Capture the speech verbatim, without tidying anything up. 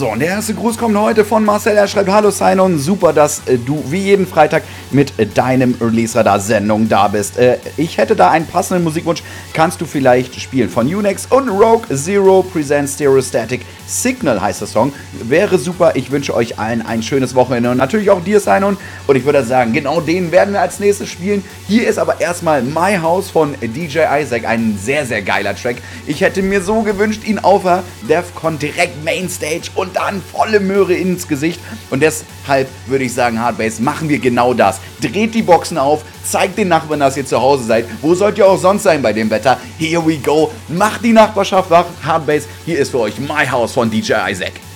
So, und der erste Gruß kommt heute von Marcel. Er schreibt: Hallo Sinon, super, dass äh, du wie jeden Freitag mit äh, deinem Release-Radar-Sendung da bist. Äh, ich hätte da einen passenden Musikwunsch. Kannst du vielleicht spielen von Unix und Rogue Zero Presents Stereostatic Signal heißt der Song. Wäre super. Ich wünsche euch allen ein schönes Wochenende und natürlich auch dir, Sinon. Und ich würde sagen, genau den werden wir als nächstes spielen. Hier ist aber erstmal My House von D J Isaac. Ein sehr, sehr geiler Track. Ich hätte mir so gewünscht, ihn auf der Defcon direkt Mainstage und dann volle Möhre ins Gesicht. Und deshalb würde ich sagen, Hardbase, machen wir genau das. Dreht die Boxen auf, zeigt den Nachbarn, dass ihr zu Hause seid. Wo sollt ihr auch sonst sein bei dem Wetter? Here we go. Macht die Nachbarschaft wach. Hardbase, hier ist für euch My House von D J Isaac.